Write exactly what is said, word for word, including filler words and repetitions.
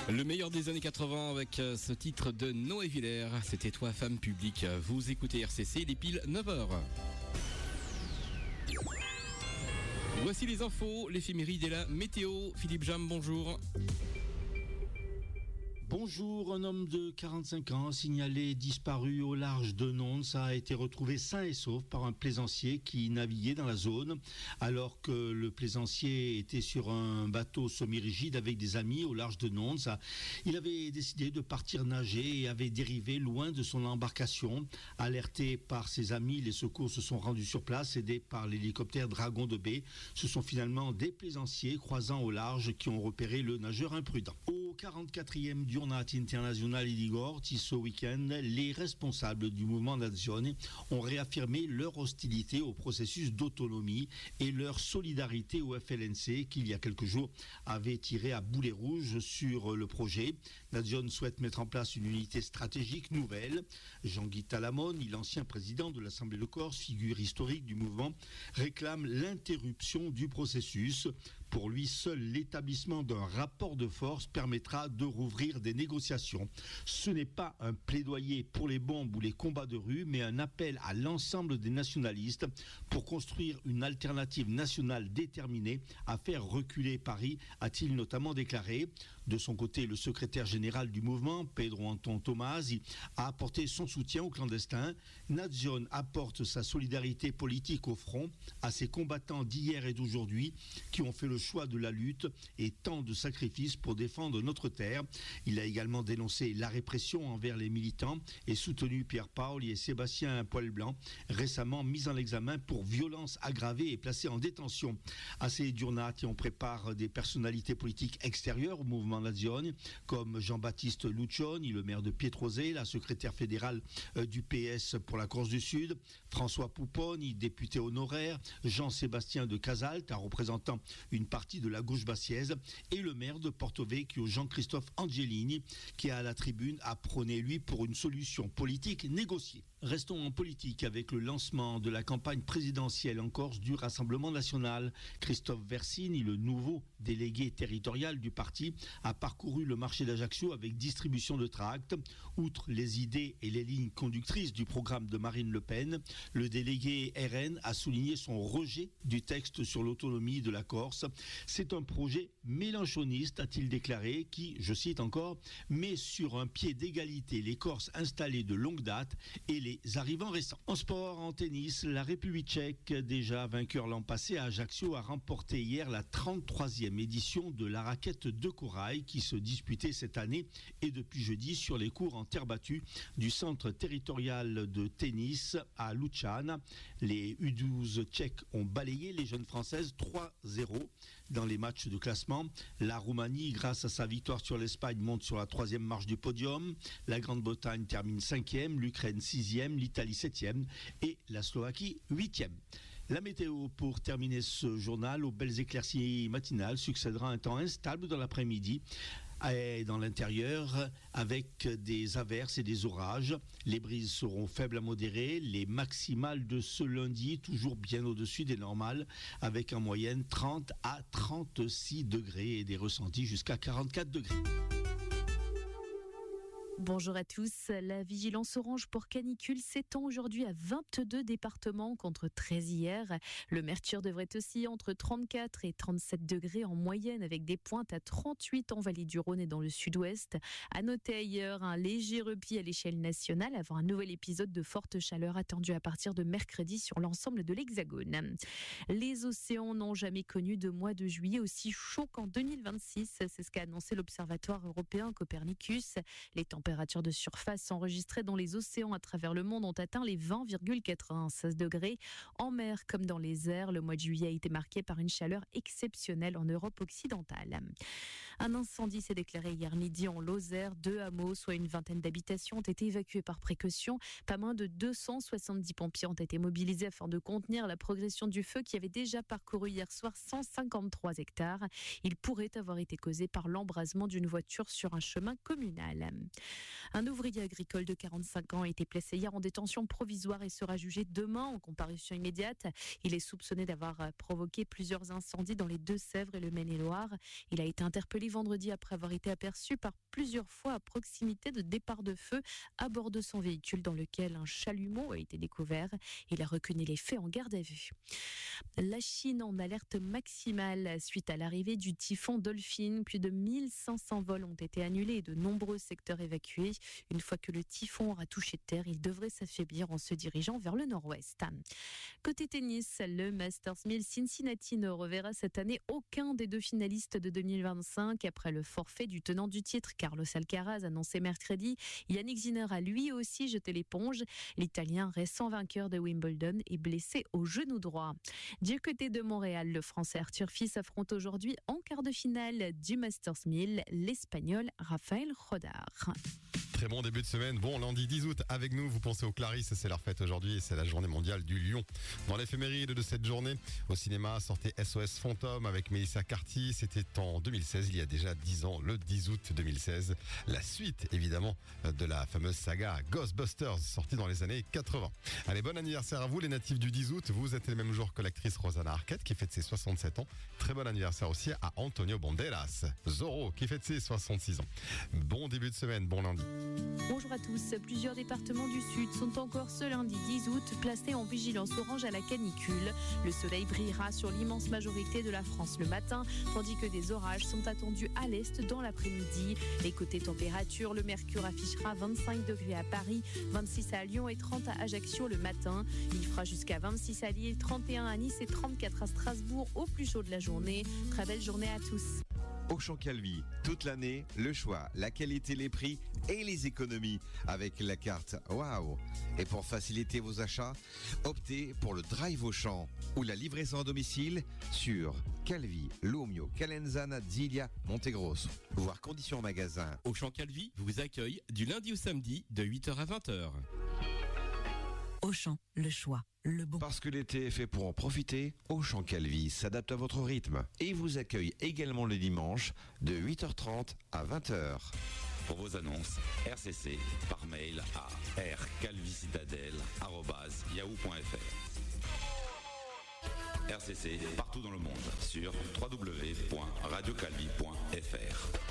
Le meilleur des années quatre-vingts avec ce titre de Noé Villers. C'était Toi, femme publique. Vous écoutez R C C, il est pile neuf heures. Voici les infos, l'éphéméride et la météo. Philippe Jam, bonjour. Bonjour, un homme de quarante-cinq ans signalé disparu au large de Nons a été retrouvé sain et sauf par un plaisancier qui naviguait dans la zone alors que le plaisancier était sur un bateau semi-rigide avec des amis au large de Nons. Il avait décidé de partir nager et avait dérivé loin de son embarcation. Alerté par ses amis, les secours se sont rendus sur place, aidés par l'hélicoptère Dragon de baie. Ce sont finalement des plaisanciers croisant au large qui ont repéré le nageur imprudent. Au quarante-quatrième Journat Internazionale di Gorti ce week-end, les responsables du mouvement Nazione ont réaffirmé leur hostilité au processus d'autonomie et leur solidarité au F L N C qui, il y a quelques jours, avait tiré à boulet rouge sur le projet. Nazione souhaite mettre en place une unité stratégique nouvelle. Jean-Guy Talamone, l'ancien président de l'Assemblée de Corse, figure historique du mouvement, réclame l'interruption du processus. Pour lui, seul l'établissement d'un rapport de force permettra de rouvrir des négociations. Ce n'est pas un plaidoyer pour les bombes ou les combats de rue, mais un appel à l'ensemble des nationalistes pour construire une alternative nationale déterminée à faire reculer Paris, a-t-il notamment déclaré. De son côté, le secrétaire général du mouvement, Pedro Anton Tomasi, a apporté son soutien aux clandestins. Nazione apporte sa solidarité politique au front à ces combattants d'hier et d'aujourd'hui qui ont fait le choix de la lutte et tant de sacrifices pour défendre notre terre. Il a également dénoncé la répression envers les militants et soutenu Pierre Paoli et Sébastien Poilblanc, récemment mis en examen pour violence aggravée et placés en détention. À ces journati, on prépare des personnalités politiques extérieures au mouvement Nazione, comme Jean-Baptiste Luccioni, le maire de Pietrosé, la secrétaire fédérale du P S pour la Corse du Sud, François Pupponi, député honoraire, Jean-Sébastien de Casalte, un représentant une partie de la gauche bassiaise, et le maire de Porto Vecchio, Jean-Christophe Angelini, qui à la tribune a prôné lui pour une solution politique négociée. Restons en politique avec le lancement de la campagne présidentielle en Corse du Rassemblement national. Christophe Versini, le nouveau délégué territorial du parti, a parcouru le marché d'Ajaccio avec distribution de tracts. Outre les idées et les lignes conductrices du programme de Marine Le Pen, le délégué R N a souligné son rejet du texte sur l'autonomie de la Corse. C'est un projet mélanchoniste, a-t-il déclaré, qui, je cite encore, met sur un pied d'égalité les Corses installés de longue date et les arrivants récents. En sport, en tennis, la République tchèque, déjà vainqueur l'an passé à Ajaccio, a remporté hier la trente-troisième édition de la raquette de corail qui se disputait cette année et depuis jeudi sur les cours en terre battue du centre territorial de tennis à Lučany. Les U douze tchèques ont balayé les jeunes françaises trois zéro dans les matchs de classement. La Roumanie, grâce à sa victoire sur l'Espagne, monte sur la troisième marche du podium. La Grande-Bretagne termine cinquième, l'Ukraine sixième, l'Italie septième et la Slovaquie huitième. La météo pour terminer ce journal, aux belles éclaircies matinales succédera un temps instable dans l'après-midi et dans l'intérieur avec des averses et des orages. Les brises seront faibles à modérées, les maximales de ce lundi toujours bien au-dessus des normales avec en moyenne trente à trente-six degrés et des ressentis jusqu'à quarante-quatre degrés. Bonjour à tous. La vigilance orange pour canicule s'étend aujourd'hui à vingt-deux départements contre treize hier. Le mercure devrait osciller entre trente-quatre et trente-sept degrés en moyenne avec des pointes à trente-huit en vallée du Rhône et dans le sud-ouest. À noter ailleurs un léger repli à l'échelle nationale avant un nouvel épisode de forte chaleur attendu à partir de mercredi sur l'ensemble de l'Hexagone. Les océans n'ont jamais connu de mois de juillet aussi chaud qu'en deux mille vingt-six. C'est ce qu'a annoncé l'Observatoire européen Copernicus. Les températures de surface enregistrées dans les océans à travers le monde ont atteint les vingt virgule quatre-vingt-seize degrés. En mer comme dans les airs, le mois de juillet a été marqué par une chaleur exceptionnelle en Europe occidentale. Un incendie s'est déclaré hier midi en Lozère. Deux hameaux, soit une vingtaine d'habitations, ont été évacués par précaution. Pas moins de deux cent soixante-dix pompiers ont été mobilisés afin de contenir la progression du feu qui avait déjà parcouru hier soir cent cinquante-trois hectares. Il pourrait avoir été causé par l'embrasement d'une voiture sur un chemin communal. Un ouvrier agricole de quarante-cinq ans a été placé hier en détention provisoire et sera jugé demain en comparution immédiate. Il est soupçonné d'avoir provoqué plusieurs incendies dans les Deux-Sèvres et le Maine-et-Loire. Il a été interpellé brûlé vendredi après avoir été aperçu par plusieurs fois à proximité de départ de feu à bord de son véhicule dans lequel un chalumeau a été découvert. Il a reconnu les faits en garde à vue. La Chine en alerte maximale suite à l'arrivée du typhon Dolphin. Plus de mille cinq cents vols ont été annulés et de nombreux secteurs évacués. Une fois que le typhon aura touché terre, il devrait s'affaiblir en se dirigeant vers le nord-ouest. Côté tennis, le Masters mille Cincinnati ne reverra cette année aucun des deux finalistes de deux mille vingt-cinq après le forfait du tenant du titre, Carlos Alcaraz, annoncé mercredi. Yannick Sinner a lui aussi jeté l'éponge. L'Italien, récent vainqueur de Wimbledon, est blessé au genou droit. Du côté de Montréal, le Français Arthur Fils affronte aujourd'hui en quart de finale du Masters mille l'Espagnol Rafael Rodar. Très bon début de semaine. Bon, lundi dix août, avec nous, vous pensez aux Clarisse, c'est leur fête aujourd'hui et c'est la journée mondiale du lion. Dans l'éphéméride de cette journée, au cinéma, sortait S O S Fantôme avec Melissa Carty. C'était en deux mille seize, il y a déjà dix ans, le dix août deux mille seize. La suite, évidemment, de la fameuse saga Ghostbusters, sortie dans les années quatre-vingts. Allez, bon anniversaire à vous, les natifs du dix août. Vous êtes le même jour que l'actrice Rosanna Arquette, qui fête ses soixante-sept ans. Très bon anniversaire aussi à Antonio Banderas. Zorro, qui fête ses soixante-six ans. Bon début de semaine, bon lundi. Bonjour à tous. Plusieurs départements du Sud sont encore ce lundi dix août placés en vigilance orange à la canicule. Le soleil brillera sur l'immense majorité de la France le matin, tandis que des orages sont attendus à l'est dans l'après-midi. Et côté température, le mercure affichera vingt-cinq degrés à Paris, vingt-six à Lyon et trente à Ajaccio le matin. Il fera jusqu'à vingt-six à Lille, trente et un à Nice et trente-quatre à Strasbourg au plus chaud de la journée. Très belle journée à tous. Auchan Calvi, toute l'année, le choix, la qualité, les prix et les économies avec la carte Waouh. Et pour faciliter vos achats, optez pour le Drive Auchan ou la livraison à domicile sur Calvi, Lomio, Calenzana, Zilia, Montegrosso. Voir conditions en magasin. Auchan Calvi vous accueille du lundi au samedi de huit heures à vingt heures. Auchan, le choix, le bon. Parce que l'été est fait pour en profiter, Auchan Calvi s'adapte à votre rythme et vous accueille également le dimanche de huit heures trente à vingt heures. Pour vos annonces, R C C par mail à r calvicitadelle arobase yahoo point f r. R C C partout dans le monde sur w w w point radio calvi point f r.